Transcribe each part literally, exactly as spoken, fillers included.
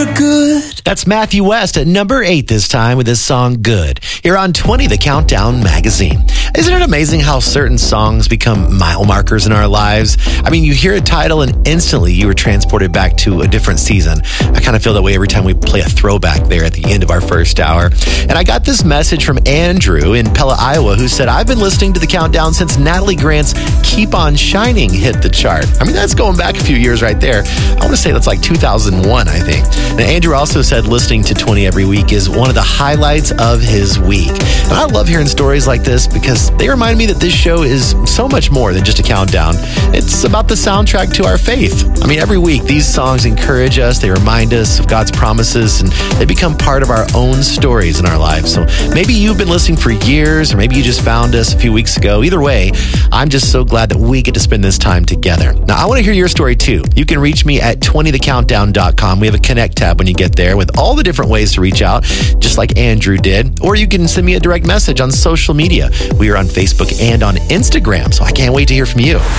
good. That's Matthew West at number eight this time with his song Good, here on twenty The Countdown magazine. Isn't it amazing how certain songs become mile markers in our lives? I mean, you hear a title and instantly you are transported back to a different season. I kind of feel that way every time we play a throwback there at the end of our first hour. And I got this message from Andrew in Pella, Iowa, who said, I've been listening to The Countdown since Natalie Grant's Keep On Shining hit the chart. I mean, that's going back a few years right there. I want to say that's like two thousand one, I think. And Andrew also said listening to twenty every week is one of the highlights of his week. And I love hearing stories like this because they remind me that this show is so much more than just a countdown. It's about the soundtrack to our faith. I mean, every week these songs encourage us, they remind us of God's promises, and they become part of our own stories in our lives. So maybe you've been listening for years, or maybe you just found us a few weeks ago. Either way, I'm just so glad that we get to spend this time together. Now, I want to hear your story too. You can reach me at twenty the countdown dot com. We have a connect tab when you get there with all the different ways to reach out, just like Andrew did. Or you can send me a direct message on social media. We are on Facebook and on Instagram, so I can't wait to hear from you.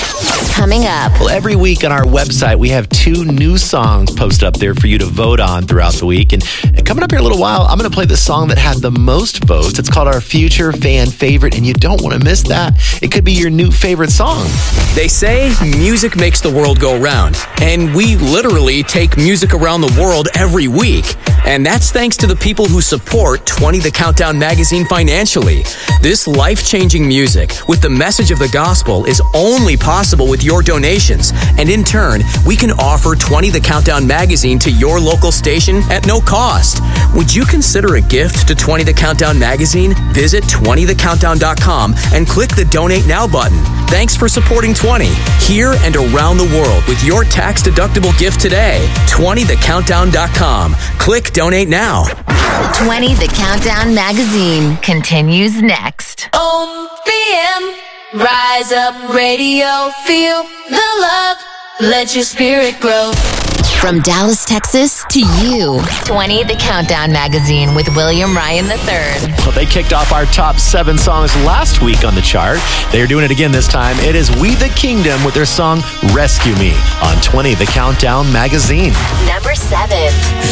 Coming up. Well, every week on our website, we have two new songs posted up there for you to vote on throughout the week. And, and coming up here in a little while, I'm going to play the song that had the most votes. It's called our Future Fan Favorite, and you don't want to miss that. It could be your new favorite song. They say music makes the world go round, and we literally take music around the world every week. And that's thanks to the people who support twenty The Countdown magazine financially. This life-changing music with the message of the gospel is only possible with your donations. And in turn, we can offer twenty The Countdown magazine to your local station at no cost. Would you consider a gift to twenty The Countdown magazine? Visit twenty the countdown dot com and click the Donate Now button. Thanks for supporting twenty, here and around the world with your tax-deductible gift today. twenty the countdown dot com. Click Donate Now. twenty The Countdown magazine continues next. O B M, rise up radio, feel the love, let your spirit grow. From Dallas, Texas to you, twenty The Countdown magazine with William Ryan the third. Well, they kicked off our top seven songs last week on the chart. They are doing it again this time. It is We the Kingdom with their song Rescue Me on twenty The Countdown magazine. Number seven.